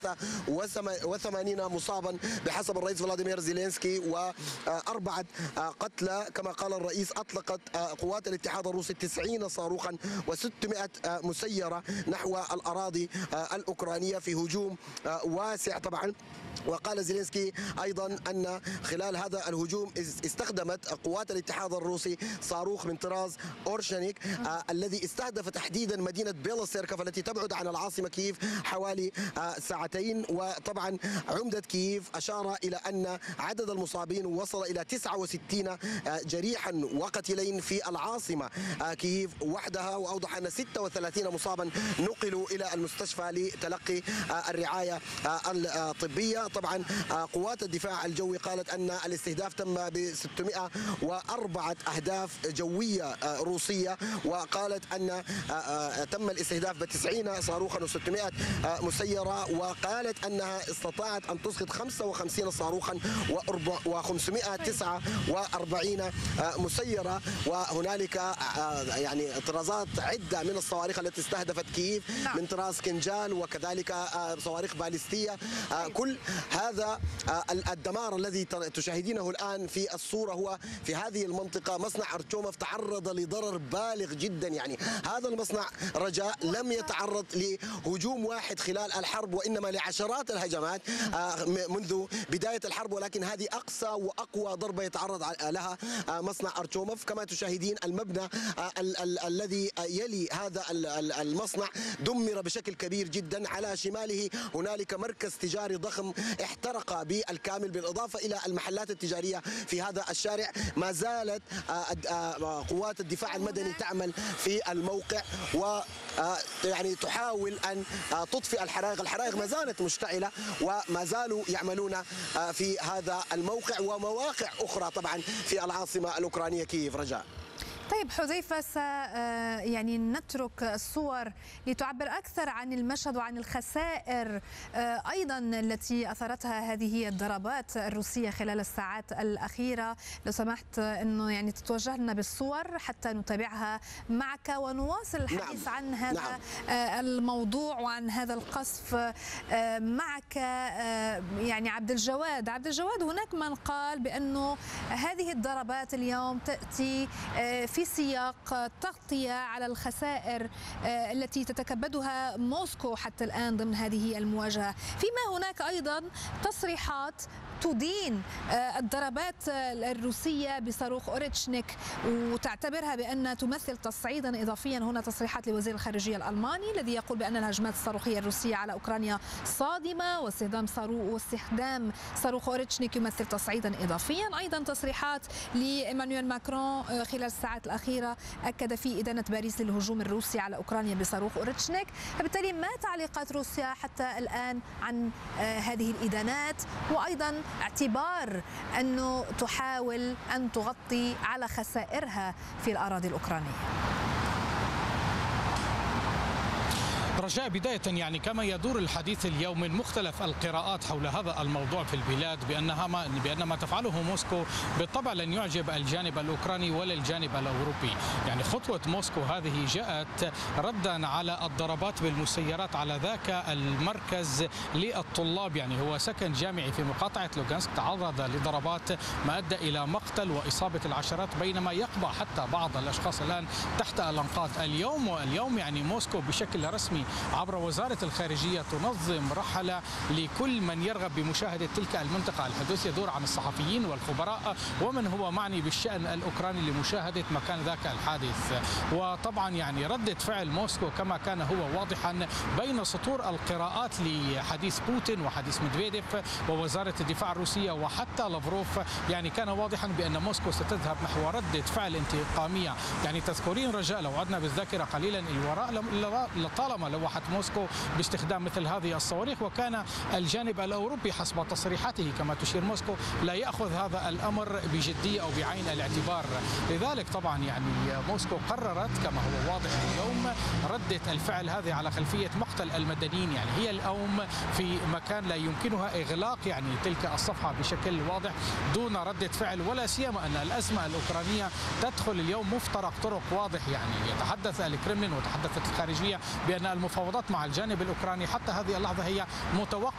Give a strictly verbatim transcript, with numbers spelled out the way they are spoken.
وثمانين مصابا بحسب الرئيس فلاديمير زيلينسكي وأربعة قتلى. كما قال الرئيس أطلقت قوات الاتحاد الروسي تسعين صاروخا وستمائة مسيرة نحو الأراضي الأوكرانية في هجوم واسع طبعا. وقال زيلينسكي أيضا أن خلال هذا الهجوم استخدمت قوات الاتحاد الروسي صاروخ من طراز أورشنيك الذي استهدف تحديدا مدينة بيلوسيركف التي تبعد عن العاصمة كييف حوالي ساعتين. وطبعا عمدة كييف أشار إلى أن عدد المصابين وصل إلى تسعة وستين جريحا وقتيلين في العاصمة كييف وحدها، وأوضح أن ستة وثلاثين مصابا نقلوا إلى المستشفى لتلقي الرعاية الطبية. طبعا قوات الدفاع الجوي قالت أن الاستهداف تم ب ستمائة وأربعة أهداف جوية روسية، وقالت أن تم الاستهداف ب تسعين صاروخا وستمائة مسيرة، وقالت أنها استطاعت أن تسقط خمسة وخمسين صاروخا وخمسمائة وتسعة وأربعين مسيرة. وهنالك يعني طرازات عدة من الصواريخ التي استهدفت كييف من طراز كنجال وكذلك صواريخ باليستية. كل هذا الدمار الذي تشاهدينه الآن في الصورة هو في هذه المنطقة. مصنع أرتيوموف تعرض لضرر بالغ جدا، يعني هذا المصنع رجاء لم يتعرض لهجوم واحد خلال الحرب وإنما لعشرات الهجمات منذ بداية الحرب، ولكن هذه أقصى وأقوى ضربة يتعرض لها مصنع أرتيوموف. كما تشاهدين المبنى الذي يلي هذا المصنع دمر بشكل كبير جدا. على شماله هنالك مركز تجاري ضخم احترق بالكامل، بالإضافة إلى المحلات التجارية في هذا الشارع. ما زالت قوات الدفاع المدني تعمل في الموقع و يعني تحاول أن تطفئ الحرائق. الحرائق ما زالت مشتعلة وما زالوا يعملون في هذا الموقع ومواقع أخرى طبعا في العاصمة الأوكرانية كييف. رجاء. طيب حذيفة، س يعني نترك الصور لتعبر أكثر عن المشهد وعن الخسائر أيضا التي أثرتها هذه الضربات الروسية خلال الساعات الأخيرة. لو سمحت أنه يعني تتوجه لنا بالصور حتى نتابعها معك ونواصل الحديث نعم. عن هذا نعم. الموضوع وعن هذا القصف معك. يعني عبد الجواد عبد الجواد هناك من قال بأنه هذه الضربات اليوم تأتي في سياق تغطية على الخسائر التي تتكبدها موسكو حتى الآن ضمن هذه المواجهة، فيما هناك أيضا تصريحات تدين الضربات الروسية بصاروخ أوريتشنيك وتعتبرها بأن تمثل تصعيدا إضافيا. هنا تصريحات لوزير الخارجية الألماني الذي يقول بأن الهجمات الصاروخية الروسية على أوكرانيا صادمة واستخدام صاروخ واستخدام صاروخ أوريتشنيك يمثل تصعيدا إضافيا. أيضا تصريحات لإيمانويل ماكرون خلال الساعات الأخيرة أكد في إدانة باريس للهجوم الروسي على أوكرانيا بصاروخ أوريتشنيك. فبالتالي ما تعليقات روسيا حتى الآن عن هذه الإدانات، وأيضا اعتبار أنه تحاول أن تغطي على خسائرها في الأراضي الأوكرانية؟ رجاء، بداية يعني كما يدور الحديث اليوم من مختلف القراءات حول هذا الموضوع في البلاد بأنها ما بأن ما تفعله موسكو بالطبع لن يعجب الجانب الأوكراني ولا الجانب الأوروبي. يعني خطوة موسكو هذه جاءت ردا على الضربات بالمسيرات على ذاك المركز للطلاب، يعني هو سكن جامعي في مقاطعة لوغانسك تعرض لضربات ما أدى إلى مقتل وإصابة العشرات، بينما يقبع حتى بعض الأشخاص الآن تحت الأنقاض. اليوم واليوم يعني موسكو بشكل رسمي عبر وزارة الخارجية تنظم رحلة لكل من يرغب بمشاهدة تلك المنطقة. الحديث يدور عن الصحفيين والخبراء ومن هو معني بالشأن الأوكراني لمشاهدة مكان ذاك الحادث. وطبعا يعني ردة فعل موسكو كما كان هو واضحا بين سطور القراءات لحديث بوتين وحديث ميدفيديف ووزارة الدفاع الروسية وحتى لافروف، يعني كان واضحا بأن موسكو ستذهب نحو ردة فعل انتقامية. يعني تذكرين رجاء لو عدنا بالذاكرة قليلا الوراء لطالما لوحت موسكو باستخدام مثل هذه الصواريخ، وكان الجانب الأوروبي حسب تصريحاته كما تشير موسكو لا يأخذ هذا الأمر بجدية أو بعين الاعتبار. لذلك طبعا يعني موسكو قررت كما هو واضح اليوم ردة الفعل هذه على خلفية مقتل المدنيين. يعني هي اليوم في مكان لا يمكنها إغلاق يعني تلك الصفحة بشكل واضح دون ردة فعل، ولا سيما أن الأزمة الأوكرانية تدخل اليوم مفترق طرق واضح. يعني يتحدث الكرملين وتحدثت الخارجية بأن المفاوضات مع الجانب الأوكراني حتى هذه اللحظة هي متوقفة